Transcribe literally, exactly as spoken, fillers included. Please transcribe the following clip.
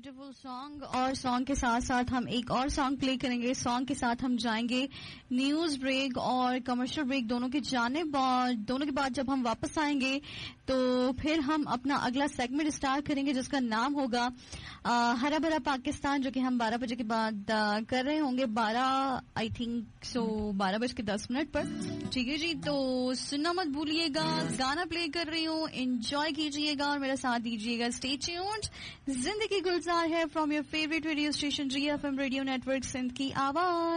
Beautiful song और song के साथ साथ हम एक और सॉन्ग प्ले करेंगे. सॉन्ग के साथ हम जाएंगे न्यूज ब्रेक और कमर्शियल ब्रेक दोनों के जाने बाद दोनों के बाद जब हम वापस आएंगे तो फिर हम अपना अगला सेगमेंट स्टार्ट करेंगे जिसका नाम होगा हरा भरा पाकिस्तान, जो कि हम बारह बजे के बाद आ, कर रहे होंगे. बारह आई थिंक सो बारह बज के दस मिनट पर. ठीक है जी, तो सुनना मत भूलिएगा. गाना प्ले कर रही हूँ, एंजॉय कीजिएगा और मेरा साथ दीजिएगा. Stay tuned. जिंदगी गुलजार है from your favourite radio station ji F M radio network Sindh की आवाज.